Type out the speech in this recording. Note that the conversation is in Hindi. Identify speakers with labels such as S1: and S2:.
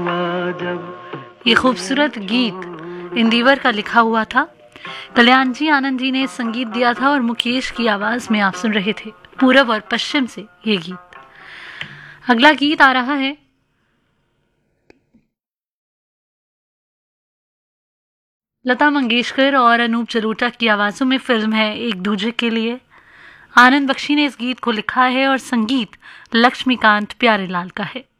S1: ये खूबसूरत गीत इंदिवर का लिखा हुआ था। कल्याण जी आनंद जी ने संगीत दिया था और मुकेश की आवाज में आप सुन रहे थे पूरब और पश्चिम से ये गीत। अगला गीत आ रहा है लता मंगेशकर और अनूप जलोटा की आवाजों में। फिल्म है एक दूजे के लिए। आनंद बख्शी ने इस गीत को लिखा है और संगीत लक्ष्मीकांत प्यारेलाल का है।